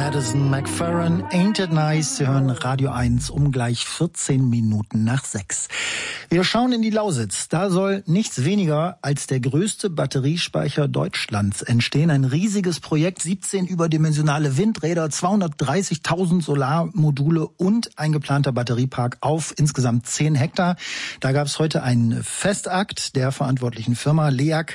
Madison McFerrin, Ain't It Nice? Sie hören Radio 1 um gleich 14 Minuten nach 6. Wir schauen in die Lausitz. Da soll nichts weniger als der größte Batteriespeicher Deutschlands entstehen. Ein riesiges Projekt, 17 überdimensionale Windräder, 230.000 Solarmodule und ein geplanter Batteriepark auf insgesamt 10 Hektar. Da gab es heute einen Festakt der verantwortlichen Firma LEAG,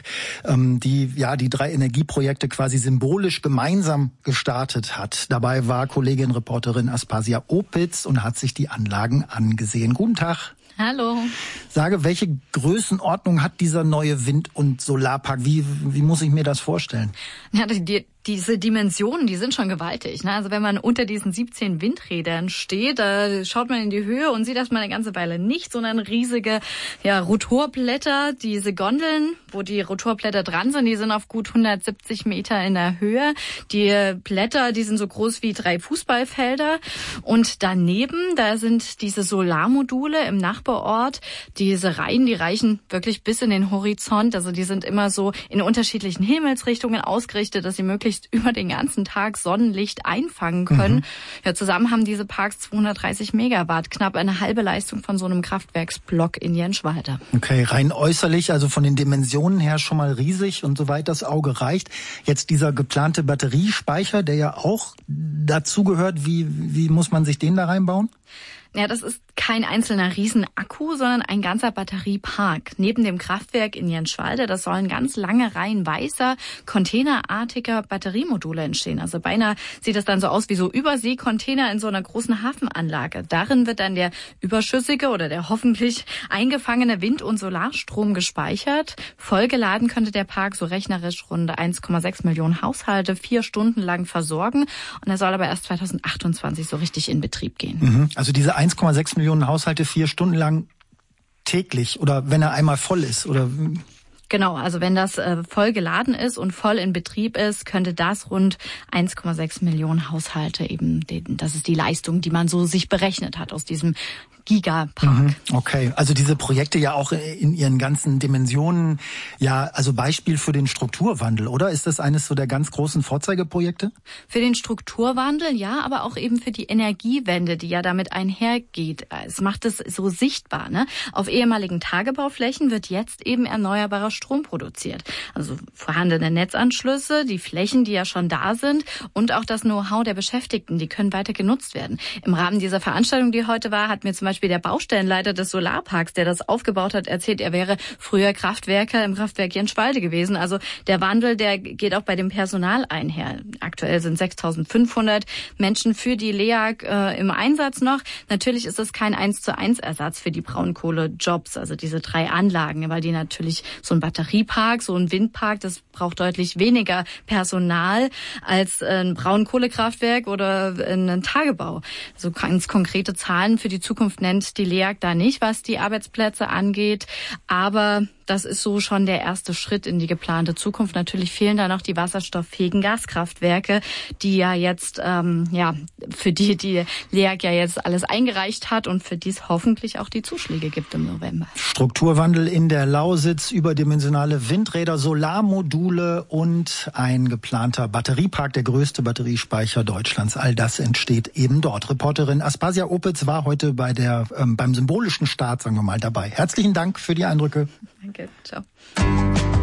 die die 3 Energieprojekte quasi symbolisch gemeinsam gestartet hat. Dabei war Kollegin-Reporterin Aspasia Opitz und hat sich die Anlagen angesehen. Guten Tag. Hallo. Sage, welche Größenordnung hat dieser neue Wind- und Solarpark? Wie muss ich mir das vorstellen? Ja, diese Dimensionen, die sind schon gewaltig. Ne? Also wenn man unter diesen 17 Windrädern steht, da schaut man in die Höhe und sieht erstmal eine ganze Weile nichts, sondern riesige Rotorblätter. Diese Gondeln, wo die Rotorblätter dran sind, die sind auf gut 170 Meter in der Höhe. Die Blätter, die sind so groß wie 3 Fußballfelder. Und daneben, da sind diese Solarmodule im Nachbarort. Diese Reihen, die reichen wirklich bis in den Horizont. Also die sind immer so in unterschiedlichen Himmelsrichtungen ausgerichtet, dass sie möglichst über den ganzen Tag Sonnenlicht einfangen können. Ja, zusammen haben diese Parks 230 Megawatt, knapp eine halbe Leistung von so einem Kraftwerksblock in Jenschwalde. Okay, rein äußerlich, also von den Dimensionen her schon mal riesig und soweit das Auge reicht. Jetzt dieser geplante Batteriespeicher, der ja auch dazugehört, wie muss man sich den da reinbauen? Ja, das ist kein einzelner Riesenakku, sondern ein ganzer Batteriepark. Neben dem Kraftwerk in Jenschwalde, das sollen ganz lange Reihen weißer, containerartiger Batteriemodule entstehen. Also beinahe sieht das dann so aus wie so Überseekontainer in so einer großen Hafenanlage. Darin wird dann der überschüssige oder der hoffentlich eingefangene Wind- und Solarstrom gespeichert. Vollgeladen könnte der Park so rechnerisch rund 1,6 Millionen Haushalte 4 Stunden lang versorgen. Und er soll aber erst 2028 so richtig in Betrieb gehen. Also diese 1,6 Millionen Haushalte 4 Stunden lang täglich oder wenn er einmal voll ist oder? Genau, also wenn das voll geladen ist und voll in Betrieb ist, könnte das rund 1,6 Millionen Haushalte eben, das ist die Leistung, die man so sich berechnet hat aus diesem Gigapark. Okay, also diese Projekte ja auch in ihren ganzen Dimensionen, also Beispiel für den Strukturwandel, oder? Ist das eines so der ganz großen Vorzeigeprojekte? Für den Strukturwandel, ja, aber auch eben für die Energiewende, die ja damit einhergeht. Es macht es so sichtbar, ne? Auf ehemaligen Tagebauflächen wird jetzt eben erneuerbarer Strom produziert. Also vorhandene Netzanschlüsse, die Flächen, die ja schon da sind und auch das Know-how der Beschäftigten, die können weiter genutzt werden. Im Rahmen dieser Veranstaltung, die heute war, hat mir zum Beispiel der Baustellenleiter des Solarparks, der das aufgebaut hat, erzählt, er wäre früher Kraftwerker im Kraftwerk Jenschwalde gewesen. Also der Wandel, der geht auch bei dem Personal einher. Aktuell sind 6.500 Menschen für die LEAG im Einsatz noch. Natürlich ist es kein 1:1 Ersatz für die Braunkohlejobs, also diese 3 Anlagen, weil die natürlich so ein Batteriepark, so ein Windpark, das braucht deutlich weniger Personal als ein Braunkohlekraftwerk oder ein Tagebau. So ganz konkrete Zahlen für die Zukunft nennt die LEAG da nicht, was die Arbeitsplätze angeht, aber das ist so schon der erste Schritt in die geplante Zukunft. Natürlich fehlen da noch die wasserstofffähigen Gaskraftwerke, die ja jetzt, für die LEAG ja jetzt alles eingereicht hat und für die es hoffentlich auch die Zuschläge gibt im November. Strukturwandel in der Lausitz, überdimensionale Windräder, Solarmodule und ein geplanter Batteriepark, der größte Batteriespeicher Deutschlands. All das entsteht eben dort. Reporterin Aspasia Opitz war heute beim symbolischen Start, sagen wir mal, dabei. Herzlichen Dank für die Eindrücke. Danke, ciao.